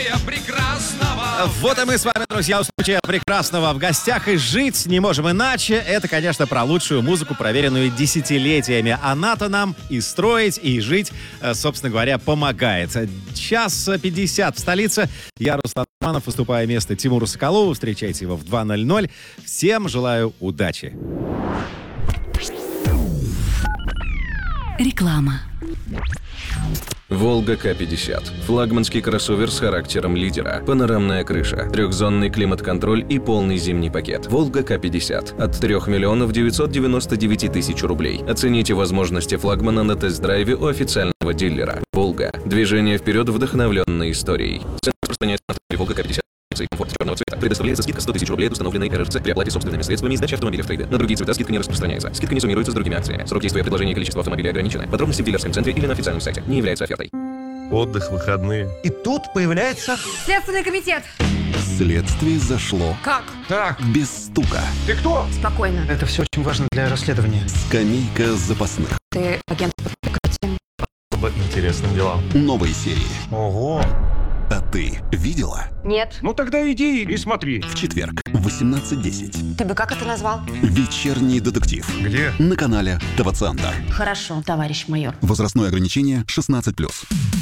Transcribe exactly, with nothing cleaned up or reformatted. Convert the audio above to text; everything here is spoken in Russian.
случая прекрасного. Вот и мы с вами, друзья, у случая прекрасного в гостях. И жить не можем иначе. Это, конечно, про лучшую музыку, проверенную десятилетиями. Она-то нам и строить, и жить, собственно говоря, помогает. Час пятьдесят в столице. Я, Руслан Романов, выступаю вместо Тимура Соколова. Встречайте его в два ноль ноль. Всем желаю удачи. Реклама. Волга К пятьдесят. Флагманский кроссовер с характером лидера. Панорамная крыша, трехзонный климат-контроль и полный зимний пакет. Волга К пятьдесят. От трёх миллионов девятьсот девяносто девять тысяч рублей. Оцените возможности флагмана на тест-драйве у официального дилера. Волга. Движение вперед, вдохновленной историей. Цена распространяется на автомобиль Волга К пятьдесят. И комфорт черного цвета. Предоставляется скидка сто тысяч рублей от установленной эр эр цэ при оплате собственными средствами и сдаче автомобиля в трейде. На другие цвета скидка не распространяется. Скидка не суммируется с другими акциями. Срок действия предложения и количество автомобилей ограничены. Подробности в дилерском центре или на официальном сайте. Не является офертой. Отдых, выходные. И тут появляется... Следственный комитет. Следствие зашло. Как? Так. Без стука. Ты кто? Спокойно. Это все очень важно для расследования. Скамейка запасных. Ты агент по прикрытию. По интересным делам. Новой серии. Ого. А ты видела? Нет. Ну тогда иди и смотри. В четверг в восемнадцать десять. Ты бы как это назвал? Вечерний детектив. Где? На канале ТВ-центр. Хорошо, товарищ майор. Возрастное ограничение шестнадцать плюс.